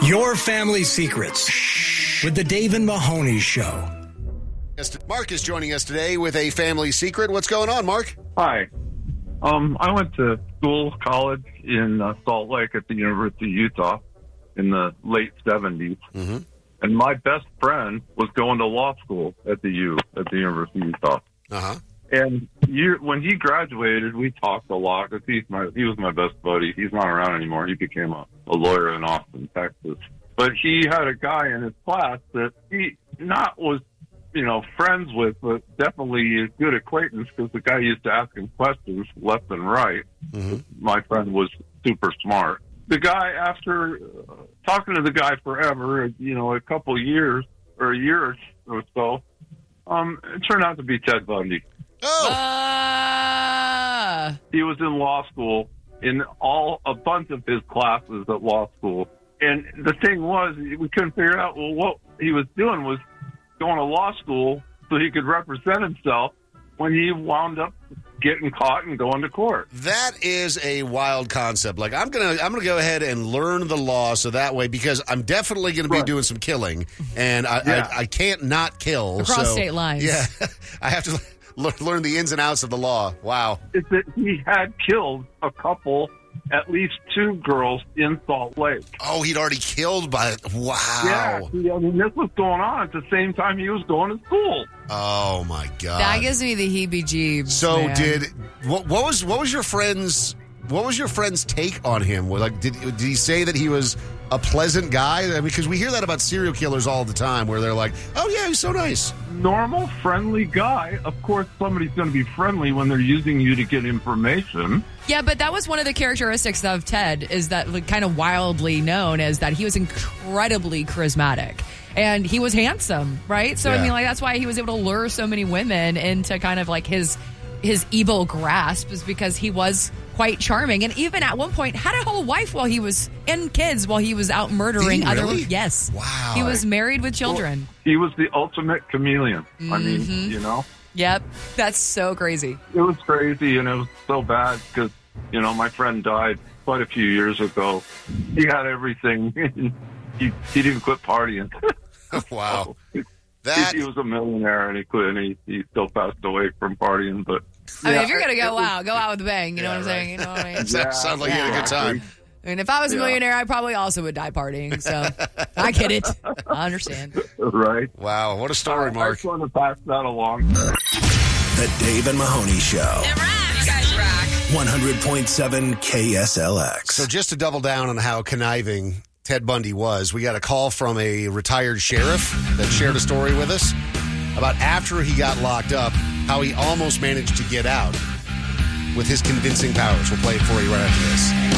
Your Family Secrets with the Dave and Mahoney Show. Mark is joining us today with a family secret. What's going on, Mark? Hi. I went to college in Salt Lake at the University of Utah in the late 70s. Mm-hmm. And my best friend was going to law school at the University of Utah. Uh-huh. And when he graduated, we talked a lot because he was my best buddy. He's not around anymore. He became a lawyer in Austin, Texas. But he had a guy in his class that he was friends with, but definitely a good acquaintance because the guy used to ask him questions left and right. Mm-hmm. My friend was super smart. The guy, after talking to the guy forever, a couple years or a year or so, it turned out to be Ted Bundy. Oh! He was in law school in a bunch of his classes at law school. And the thing was, we couldn't figure out, what he was doing was going to law school so he could represent himself when he wound up getting caught and going to court. That is a wild concept. Like, I'm gonna go ahead and learn the law so that way, because I'm definitely going to be doing some killing, and I can't not kill. Across state lines. Yeah, I have to learn the ins and outs of the law. Wow. It's that he had killed a couple, at least 2 girls in Salt Lake. Oh, he'd already killed wow. Yeah, this was going on at the same time he was going to school. Oh my God. That gives me the heebie-jeebs. So man. what was your friend's take on him? Like, did he say that he was a pleasant guy? I mean, because we hear that about serial killers all the time, where they're like, "Oh yeah, he's so nice." Normal, friendly guy. Of course, somebody's going to be friendly when they're using you to get information. Yeah, but that was one of the characteristics of Ted, is that kind of wildly known as that he was incredibly charismatic. And he was handsome, right? So, Yeah. I mean, that's why he was able to lure so many women into kind of like his evil grasp, is because he was quite charming. And even at one point had a whole wife and kids while he was out murdering Did he other really? women. Yes. Wow. He was married with children. Well, he was the ultimate chameleon. I mean, Yep. That's so crazy. It was crazy, and it was so bad because, my friend died quite a few years ago. He had everything. he didn't quit partying. Wow. He was a millionaire, and he quit, and he still passed away from partying. But I mean, if you're going to go out with a bang. You know what I'm saying? You know what I mean? Sounds like you had a good time. I mean, if I was a millionaire, I probably also would die partying. So I get it. I understand. Right. Wow. What a story, Mark. I just want to pass that along. The Dave and Mahoney Show. It rocks. You guys rock. 100.7 KSLX. So just to double down on how conniving Ted Bundy was, we got a call from a retired sheriff that shared a story with us about after he got locked up, how he almost managed to get out with his convincing powers. We'll play it for you right after this.